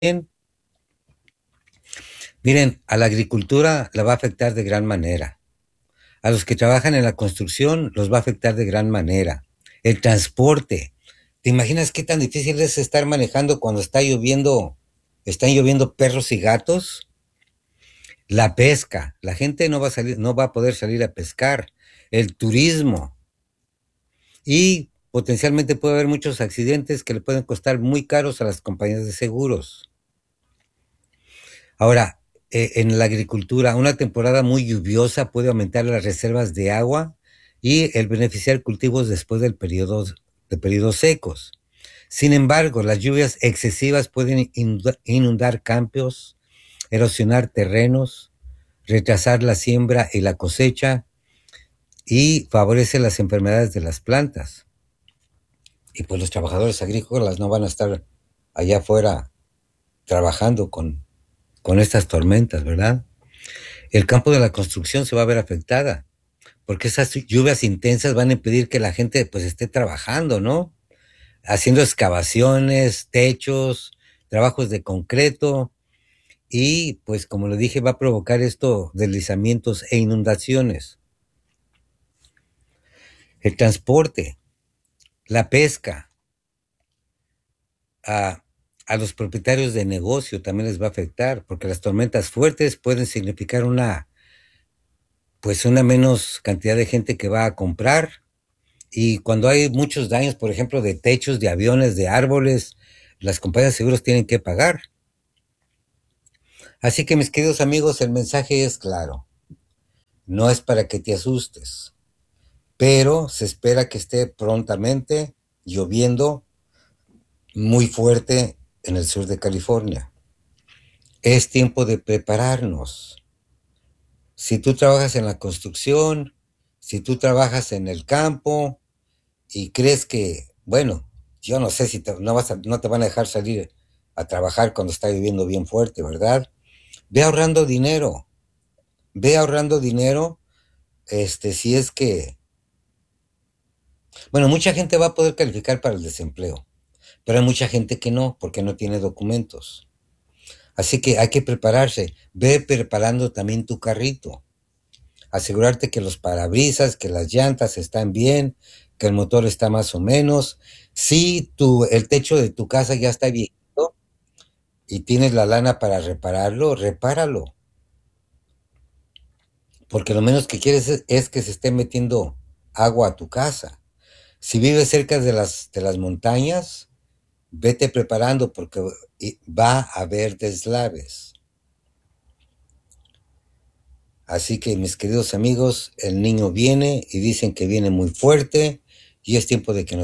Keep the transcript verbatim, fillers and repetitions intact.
Bien, miren, a la agricultura la va a afectar de gran manera. A los que trabajan en la construcción los va a afectar de gran manera. El transporte. ¿Te imaginas qué tan difícil es estar manejando cuando está lloviendo, están lloviendo perros y gatos? La pesca. La gente no va a salir, no va a poder salir a pescar. El turismo. Y potencialmente puede haber muchos accidentes que le pueden costar muy caros a las compañías de seguros. Ahora, eh, en la agricultura, una temporada muy lluviosa puede aumentar las reservas de agua y el beneficiar cultivos después del periodo, de periodos secos. Sin embargo, las lluvias excesivas pueden inunda- inundar campos, erosionar terrenos, retrasar la siembra y la cosecha y favorece las enfermedades de las plantas. Y pues los trabajadores agrícolas no van a estar allá afuera trabajando con, con estas tormentas, ¿verdad? El campo de la construcción se va a ver afectada, porque esas lluvias intensas van a impedir que la gente pues esté trabajando, ¿no? Haciendo excavaciones, techos, trabajos de concreto y pues como le dije va a provocar esto deslizamientos e inundaciones. El transporte, la pesca, a, a los propietarios de negocio también les va a afectar, porque las tormentas fuertes pueden significar una pues una menos cantidad de gente que va a comprar. Y cuando hay muchos daños, por ejemplo, de techos, de aviones, de árboles, las compañías de seguros tienen que pagar. Así que, mis queridos amigos, el mensaje es claro. No es para que te asustes, pero se espera que esté prontamente lloviendo muy fuerte en el sur de California. Es tiempo de prepararnos. Si tú trabajas en la construcción, si tú trabajas en el campo, y crees que, bueno, yo no sé si te, no, vas a, no te van a dejar salir a trabajar cuando está lloviendo bien fuerte, ¿verdad? Ve ahorrando dinero, ve ahorrando dinero, este, si es que, bueno, mucha gente va a poder calificar para el desempleo, pero hay mucha gente que no, porque no tiene documentos. Así que hay que prepararse, ve preparando también tu carrito, asegurarte que los parabrisas, que las llantas están bien, que el motor está más o menos. Si tu, el techo de tu casa ya está viejito y tienes la lana para repararlo, repáralo. Porque lo menos que quieres es, es que se esté metiendo agua a tu casa. Si vives cerca de las, de las montañas, vete preparando porque va a haber deslaves. Así que mis queridos amigos, el niño viene y dicen que viene muy fuerte y es tiempo de que nos